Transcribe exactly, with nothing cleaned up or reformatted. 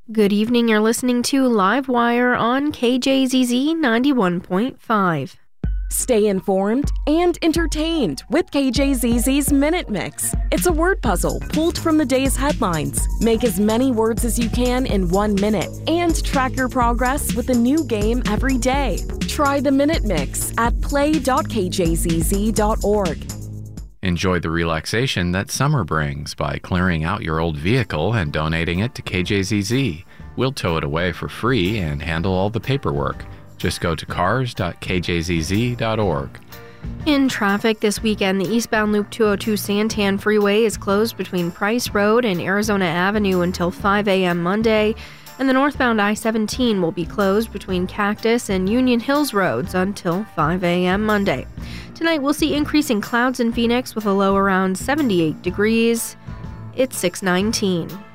Good evening, you're listening to Livewire on K J Z Z ninety-one point five. Stay informed and entertained with K J Z Z's Minute Mix. It's a word puzzle pulled from the day's headlines. Make as many words as you can in one minute and track your progress with a new game every day. Try the Minute Mix at play dot k j z z dot org. Enjoy the relaxation that summer brings by clearing out your old vehicle and donating it to K J Z Z. We'll tow it away for free and handle all the paperwork. Just go to cars dot k j z z dot org. In traffic this weekend, the eastbound Loop two oh two Santan Freeway is closed between Price Road and Arizona Avenue until five a.m. Monday, and the northbound I seventeen will be closed between Cactus and Union Hills Roads until five a.m. Monday. Tonight, we'll see increasing clouds in Phoenix with a low around seventy-eight degrees. It's six nineteen.